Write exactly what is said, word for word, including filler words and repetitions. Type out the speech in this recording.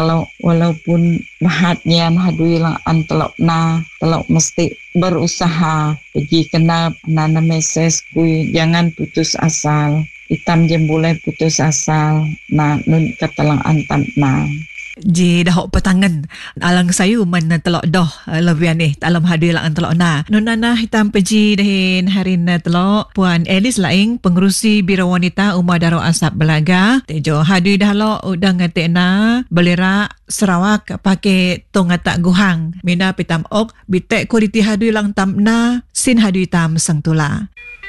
Kalau walaupun bahatnya mahadui lang an telok na, telok mesti berusaha pergi kena nana meses kui jangan putus asal. Itam je boleh putus asal na nun katalang antam na. Ji dah hok petangan alang sayu man na telok doh lebihan ni alam hadir lah an telok na nunana hitam peji dahin hari na telok Puan Alice Laing pengerusi Biro Wanita Umar Darul Asap Belaga tejo hadir dah lo udang ngate na Belera Sarawak pakai tong atak guhang mina pitam ok bitek kualiti hadir lang tam na sin hadir tam sang tula.